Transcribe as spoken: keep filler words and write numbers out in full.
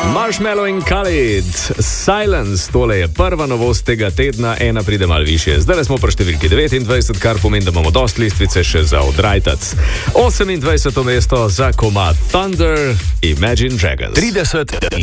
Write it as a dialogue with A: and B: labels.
A: Marshmallow in Khalid, Silence, tole je prva novost tega tedna, ena pride malo višje. Zdaj smo pri številki devetindvajset, kar pomeni, da imamo dost listvice še za odrajtac. osemindvajseto mesto za komad Thunder, Imagine Dragons.
B: trideset